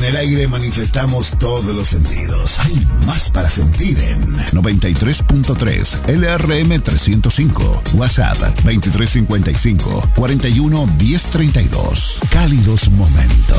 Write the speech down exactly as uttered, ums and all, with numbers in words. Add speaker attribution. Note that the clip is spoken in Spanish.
Speaker 1: el aire manifestamos todos los sentidos. Hay más para sentir en noventa y tres punto tres L R M trescientos cinco. WhatsApp veintitrés cincuenta y cinco cuarenta y uno diez treinta y dos. Cálidos momentos.